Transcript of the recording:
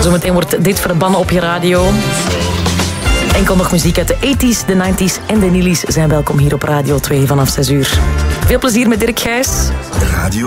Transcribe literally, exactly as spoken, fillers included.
Zometeen wordt dit verbannen op je radio. Enkel nog muziek uit de tachtiger, de negentiger en de nulliger zijn welkom hier op Radio twee vanaf zes uur. Veel plezier met Dirk Gijs. Radio